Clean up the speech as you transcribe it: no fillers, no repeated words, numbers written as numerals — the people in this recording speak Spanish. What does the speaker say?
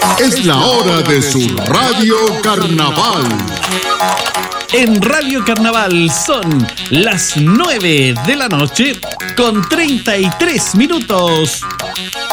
Es la hora de su Radio Carnaval. En Radio Carnaval son las 9 de la noche con 33 minutos.